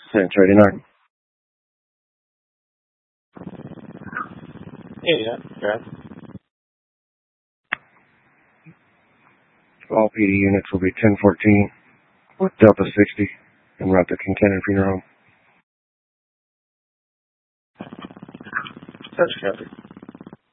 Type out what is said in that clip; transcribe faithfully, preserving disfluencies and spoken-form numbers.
Central eighty-nine. Yeah, yeah, yeah. All P D units will be ten fourteen with Delta sixty en route to Kincannon Funeral Home. That's copy.